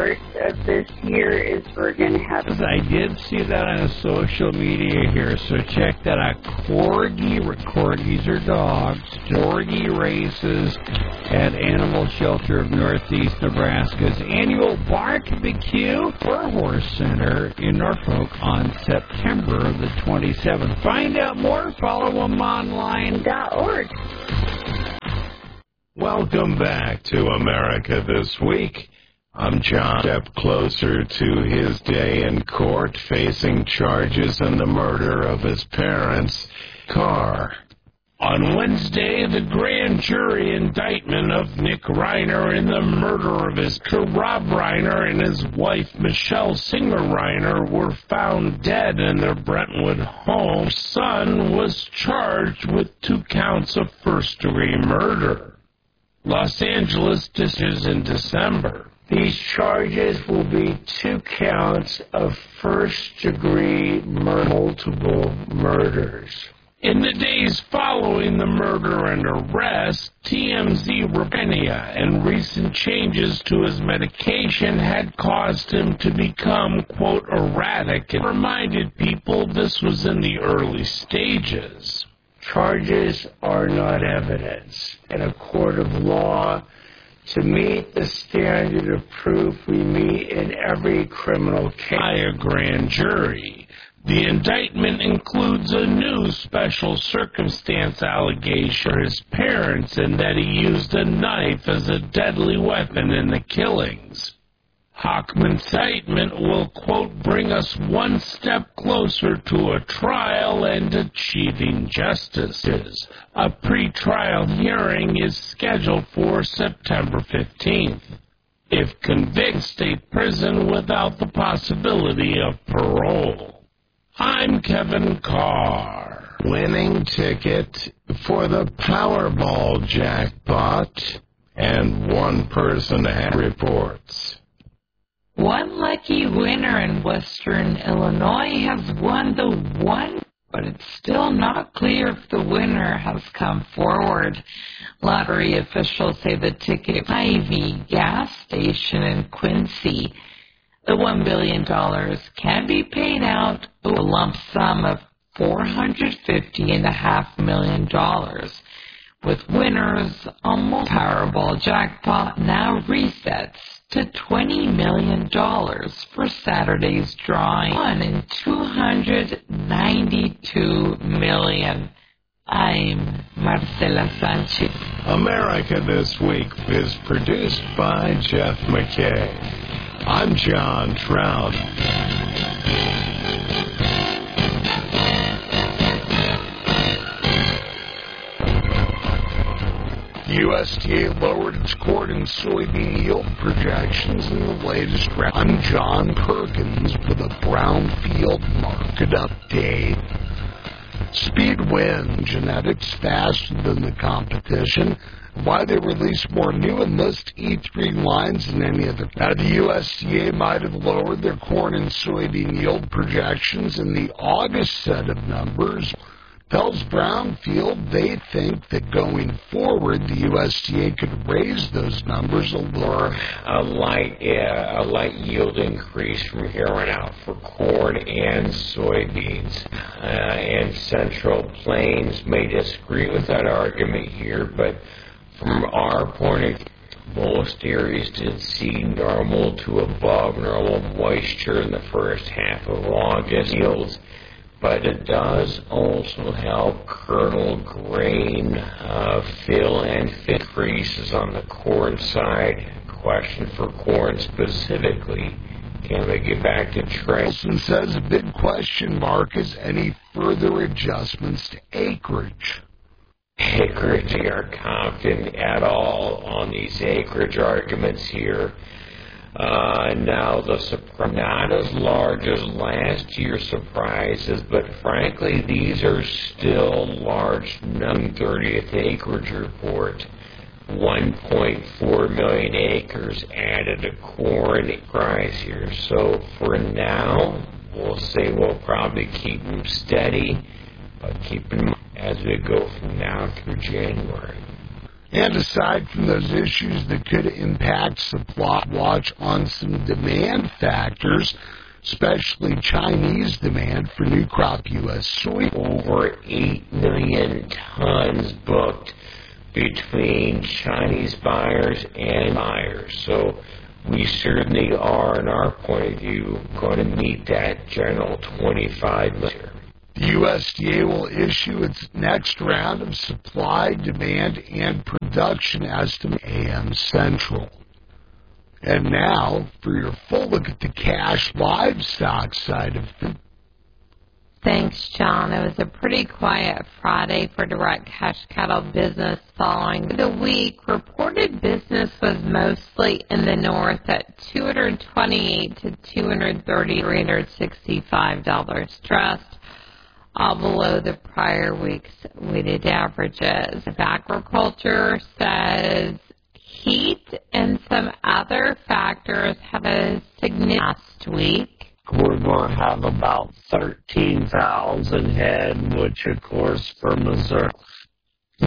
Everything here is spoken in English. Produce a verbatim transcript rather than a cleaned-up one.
course of this year is we're going to have... I did see that on social media here, so check that out. Corgi, corgis are dogs, corgi races at Animal Shelter of Northeast Nebraska's annual Barbecue Fur Horse Center in Norfolk on September the twenty-seventh. Find out more, follow them online dot org. Welcome back to America This Week. I'm John. Step closer to his day in court, facing charges in the murder of his parents' car. On Wednesday, the grand jury indictment of Nick Reiner in the murder of his Rob Reiner and his wife Michelle Singer Reiner were found dead in their Brentwood home. Son was charged with two counts of first-degree murder. Los Angeles decisions in December. These charges will be two counts of first-degree murder, multiple murders. In the days following the murder and arrest, T M Z Rabenia and recent changes to his medication had caused him to become, quote, erratic, and reminded people this was in the early stages. Charges are not evidence. In a court of law, to meet the standard of proof we meet in every criminal case. By a grand jury. The indictment includes a new special circumstance allegation for his parents and that he used a knife as a deadly weapon in the killings. Hochman's indictment will, quote, bring us one step closer to a trial and achieving justice. A pre-trial hearing is scheduled for September fifteenth. If convicted, state prison without the possibility of parole. I'm Kevin Carr. Winning ticket for the Powerball jackpot, and one person had reports. One lucky winner in Western Illinois has won the one, but it's still not clear if the winner has come forward. Lottery officials say the ticket Hy-Vee gas station in Quincy. The one billion dollars can be paid out a lump sum of four hundred fifty point five million dollars. With winners, almost Powerball jackpot now resets to twenty million dollars for Saturday's drawing, one in two hundred ninety-two million dollars. I'm Marcela Sanchez. America This Week is produced by Jeff McKay. I'm John Trout. U S D A lowered its corn and soybean yield projections in the latest round. I'm John Perkins with a Brownfield market update. Speedwind genetics faster than the competition. Why they release more new Enlist E three lines than any other. Now, the U S D A might have lowered their corn and soybean yield projections in the August set of numbers. Tells Brownfield they think that going forward, the U S D A could raise those numbers a little. A light, uh, a light yield increase from here on out for corn and soybeans. Uh, and Central Plains may disagree with that argument here, but from our point of view, most areas did see normal to above normal moisture in the first half of August yields. But it does also help kernel grain uh, fill and fit increases on the corn side. Question for corn specifically, can we get back to trade? Wilson says a big question mark is any further adjustments to acreage. Acreage, we are confident at all on these acreage arguments here. Uh, now, the surprise, not as large as last year's surprises, but frankly, these are still large. June thirtieth acreage report, one point four million acres added to corn price here. So for now, we'll say we'll probably keep them steady, but keep in mind as we go from now through January. And aside from those issues that could impact supply, watch on some demand factors, especially Chinese demand for new crop U S soy. Over eight million tons booked between Chinese buyers and buyers. So we certainly are, in our point of view, going to meet that general twenty-five million. The U S D A will issue its next round of supply, demand, and production estimate A M Central. And now, for your full look at the cash livestock side of things. Thanks, John. It was a pretty quiet Friday for direct cash cattle business following the week. Reported business was mostly in the north at two hundred twenty-eight to two hundred thirty, three hundred sixty-five dollars trust, all below the prior week's weighted averages. Agriculture says heat and some other factors had a significant last week. We're going to have about thirteen thousand head, which, of course, for Missouri,